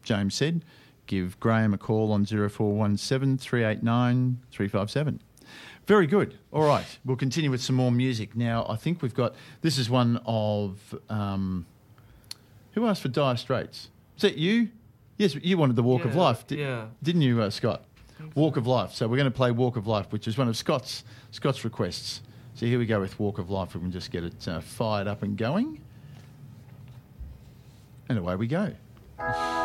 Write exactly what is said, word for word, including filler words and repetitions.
James said, give Graham a call on zero four one seven, three eight nine, three five seven. Very good. All right. We'll continue with some more music. Now, I think we've got... This is one of... Um, who asked for Dire Straits? Is that you? Yes, you wanted the Walk yeah, of Life, di- yeah. didn't you, uh, Scott? Walk so. of Life. So we're going to play Walk of Life, which is one of Scott's Scott's requests. So here we go with Walk of Life. We can just get it uh, fired up and going. And away we go.